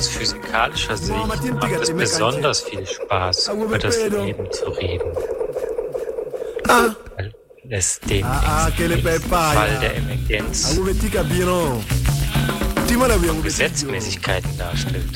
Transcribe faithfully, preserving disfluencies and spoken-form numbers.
aus physikalischer Sicht macht es besonders viel Spaß, über das Leben zu reden. Weil es den Fall der Emergenz Gesetzmäßigkeiten darstellt.